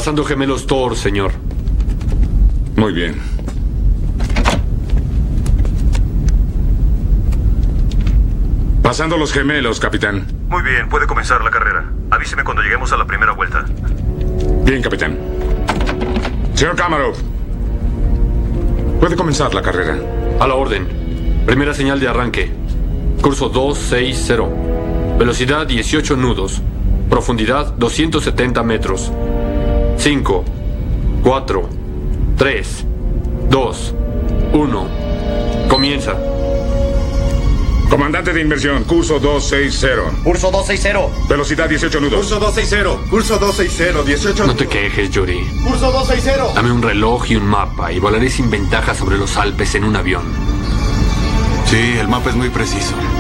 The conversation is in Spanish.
Pasando gemelos Thor, señor. Muy bien. Pasando los gemelos, capitán. Muy bien, puede comenzar la carrera. Avíseme cuando lleguemos a la primera vuelta. Bien, capitán. Señor Kamarov, puede comenzar la carrera. A la orden. Primera señal de arranque. Curso 260. Velocidad 18 nudos. Profundidad 270 metros. 5, 4, 3, 2, 1. Comienza. Comandante de inmersión, curso 260. Curso 260. Velocidad 18 nudos. Curso 260. Curso 260. 18. No te quejes, Yuri. Curso 260. Dame un reloj y un mapa y volaré sin ventaja sobre los Alpes en un avión. Sí, el mapa es muy preciso.